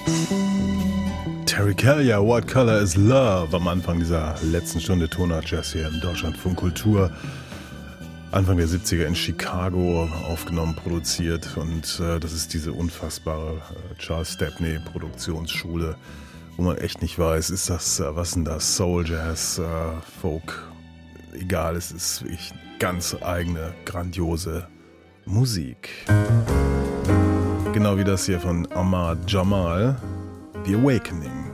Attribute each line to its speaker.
Speaker 1: Terry Callier, What Color is Love, am Anfang dieser letzten Stunde Tonart Jazz hier im Deutschlandfunk Kultur. Anfang der 70er in Chicago aufgenommen, produziert, und das ist diese unfassbare Charles Stepney Produktionsschule, wo man echt nicht weiß, ist das, was denn das, Soul, Jazz, Folk, egal, es ist wirklich ganz eigene, grandiose Musik. Genau wie das hier von Ahmad Jamal, The Awakening.